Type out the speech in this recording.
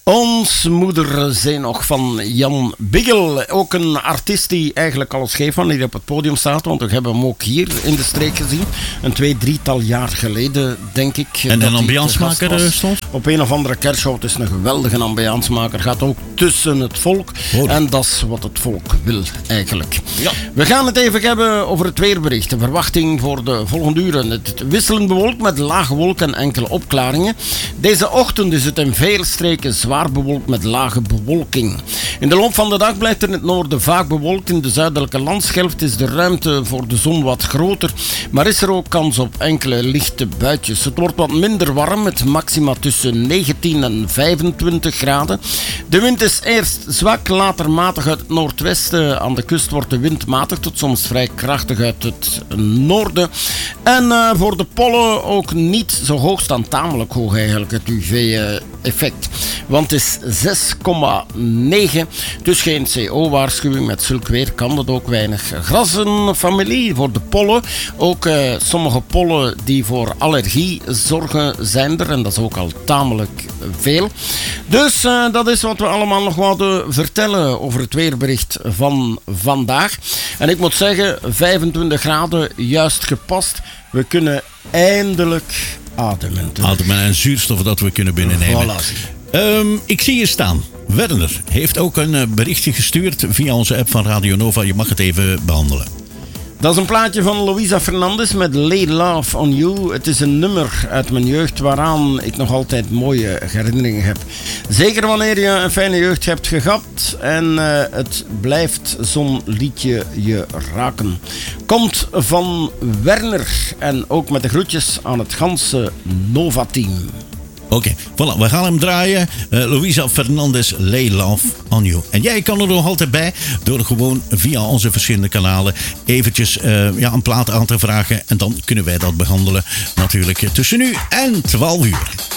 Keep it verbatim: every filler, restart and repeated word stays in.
Ons moeder zei nog van Jan Biggel. Ook een artiest die eigenlijk alles geeft wanneer hij op het podium staat. Want we hebben hem ook hier in de streek gezien. Een twee, drietal jaar geleden, denk ik. En een ambiancemaker stond? Op een of andere kersthout. Het is een geweldige ambiancemaker. Gaat ook tussen het volk. Oh. En dat is wat het volk wil, eigenlijk. Ja. We gaan het even hebben over het weerbericht. De verwachting voor de volgende uren. Het wisselend bewolkt met lage wolken en enkele opklaringen. Deze ochtend is het in veel streken zwaar bewolkt met lage bewolking. In de loop van de dag blijft er in het noorden vaak bewolkt. In de zuidelijke landschelft is de ruimte voor de zon wat groter, maar is er ook kans op enkele lichte buitjes. Het wordt wat minder warm met maxima tussen negentien en vijfentwintig graden. De wind is eerst zwak, later matig uit het noordwesten. Aan de kust wordt de wind matig tot soms vrij krachtig uit het noorden. En uh, voor de pollen ook niet zo hoog staan, tamelijk hoog eigenlijk, het U V-effect. Want het is zes komma negen, dus geen C O-waarschuwing. Met zulk weer kan dat ook weinig. Grassenfamilie voor de pollen. Ook uh, sommige pollen die voor allergie zorgen zijn er. En dat is ook al tamelijk veel. Dus uh, dat is wat we allemaal nog wilden vertellen over het weerbericht van vandaag. En ik moet zeggen, vijfentwintig graden, juist gepast. We kunnen eindelijk ademen. Ademen en zuurstof dat we kunnen binnennemen. Voilà. Um, ik zie je staan. Werner heeft ook een berichtje gestuurd via onze app van Radio Nova. Je mag het even behandelen. Dat is een plaatje van Louisa Fernandez met Lay Love on You. Het is een nummer uit mijn jeugd waaraan ik nog altijd mooie herinneringen heb. Zeker wanneer je een fijne jeugd hebt gehad en uh, het blijft zo'n liedje je raken. Komt van Werner en ook met de groetjes aan het ganse Nova-team. Oké, okay, voilà, we gaan hem draaien. Uh, Louisa Fernandez, Lay Love on You. En jij kan er nog altijd bij door gewoon via onze verschillende kanalen eventjes uh, ja, een plaat aan te vragen. En dan kunnen wij dat behandelen natuurlijk tussen nu en twaalf uur.